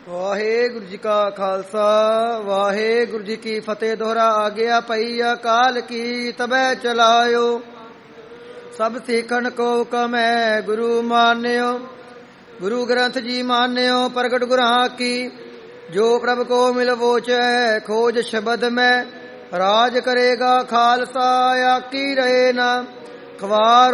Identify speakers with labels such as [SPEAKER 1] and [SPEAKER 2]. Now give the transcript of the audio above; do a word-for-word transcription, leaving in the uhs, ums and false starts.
[SPEAKER 1] ਵਾਹਿਗੁਰੂ ਜੀ ਕਾ ਖਾਲਸਾ ਵਾਹਿਗੁਰੂ ਜੀ ਕੀ ਫਤਿਹ। ਦੋਹਰਾ ਆ ਗਿਆ ਪਈ ਅਕਾਲ ਕੀ ਤਬੈ ਚਲਾਇਓ। ਸਭ ਸਿੱਖਣ ਕੋ ਹੁਕਮ ਹੈ ਗੁਰੂ ਮਾਨਿਓ। ਗੁਰੂ ਗ੍ਰੰਥ ਜੀ ਮਾਨਿਓ ਪ੍ਰਗਟ ਗੁਰਾਂ ਕੀ। ਜੋ ਪ੍ਰਭ ਕੋ ਮਿਲ ਵੋਚੈ ਖੋਜ ਸ਼ਬਦ ਮੈਂ। ਰਾਜ ਕਰੇਗਾ ਖਾਲਸਾ ਆਕੀ ਰਹੇ ਨਾ ਖਵਾਰ